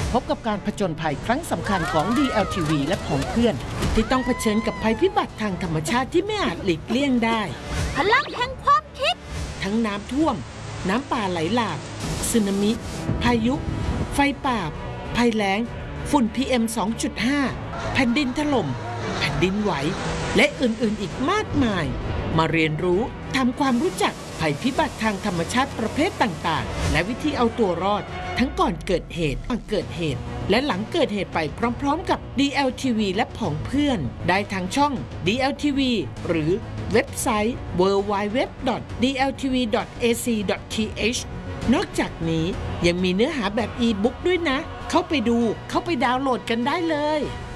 พบกับการผจญภัยครั้งสำคัญของ DLTV และของเพื่อนที่ต้องเผชิญกับภัยพิบัติทางธรรมชาติที่ไม่อาจหลีกเลี่ยงได้พลังแห่งความคิดทั้งน้ำท่วมน้ำป่าไหลหลากสึนามิพายุไฟป่าภัยแล้งฝุ่น PM 2.5 แผ่นดินถล่มแผ่นดินไหวและอื่นๆอีกมากมายมาเรียนรู้ทำความรู้จักภัยพิบัติทางธรรมชาติประเภทต่างๆและวิธีเอาตัวรอดทั้งก่อนเกิดเหตุหลังเกิดเหตุและหลังเกิดเหตุไปพร้อมๆกับ DLTV และผองเพื่อนได้ทางช่อง DLTV หรือเว็บไซต์ www.dltv.ac.th นอกจากนี้ยังมีเนื้อหาแบบอีบุ๊กด้วยนะเข้าไปดูเข้าไปดาวน์โหลดกันได้เลย